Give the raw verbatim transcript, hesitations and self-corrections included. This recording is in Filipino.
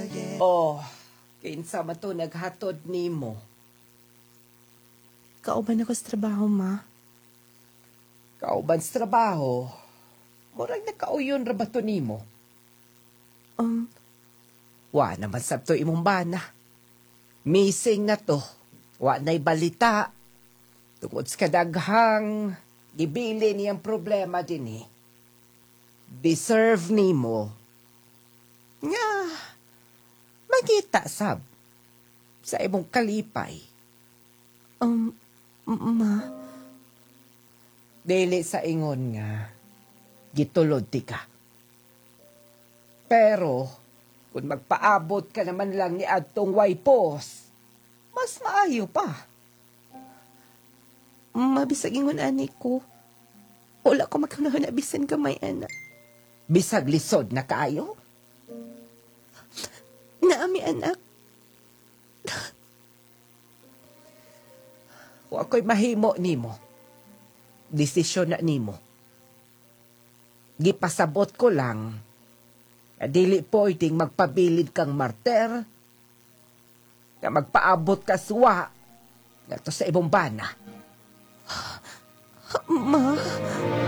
Oh, kinsa man to naghatod nimo? Kauban ako sa trabaho, ma. Kauban sa trabaho, murag nakauyon ra ba to nimo? Um, Wa naman sabto imong bana. Missing na to. Wa na'y balita. Tungod sa kadaghang gibili niyang problema din eh. Deserve nimo. Nga, magita sab sa imong kalipay. um, ma, Dili sa ingon nga, gitulod ti ka. Pero, kung magpaabot ka naman lang ni Adtong Waipos, mas maayo pa. mabisag ingon ani ko. Wala ko magkanahon na bisan gamay, anak. Bisag lisod na kaayo? Naami, anak. Wa ko'y mahimo nimo. Desisyon na nimo. Gipasabot ko lang, na dili po iting magpabilid kang marter, na magpaabot ka suwa, nga to sa ibong bana. Ma,